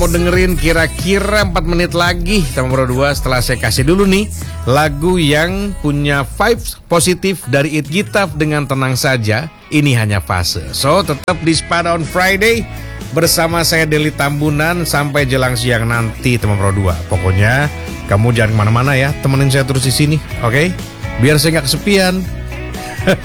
Mau dengerin kira-kira 4 menit lagi Teman Pro 2 setelah saya kasih dulu nih lagu yang punya vibes positif dari Eat Gitaf dengan tenang saja. Ini hanya fase. So tetap di Spada on Friday bersama saya Deli Tambunan sampai jelang siang nanti Teman Pro 2. Pokoknya kamu jangan kemana-mana ya, temenin saya terus di sini, oke? Biar saya nggak kesepian.